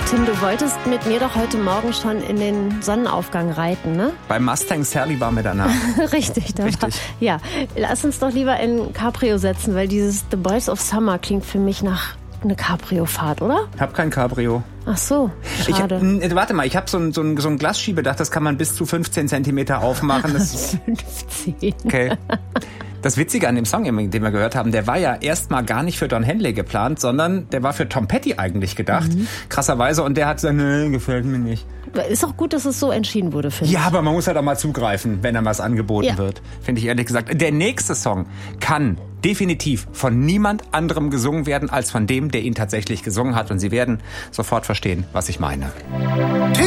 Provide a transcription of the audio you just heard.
Tim, du wolltest mit mir doch heute Morgen schon in den Sonnenaufgang reiten, ne? Beim Mustang Sally war mir danach. Richtig, da Richtig. Ja, lass uns doch lieber in Cabrio setzen, weil dieses The Boys of Summer klingt für mich nach eine Cabrio-Fahrt, oder? Ich hab kein Cabrio. Ach so, schade. Warte mal, ich habe so ein Glasschiebedach, das kann man bis zu 15 Zentimeter aufmachen. 15. Okay. Das Witzige an dem Song, den wir gehört haben, der war ja erstmal gar nicht für Don Henley geplant, sondern der war für Tom Petty eigentlich gedacht. Krasserweise. Und der hat gesagt, nee, gefällt mir nicht. Ist auch gut, dass es so entschieden wurde, finde ich. Ja, aber man muss halt auch mal zugreifen, wenn einem was angeboten wird. Finde ich ehrlich gesagt. Der nächste Song kann definitiv von niemand anderem gesungen werden, als von dem, der ihn tatsächlich gesungen hat. Und Sie werden sofort verstehen, was ich meine.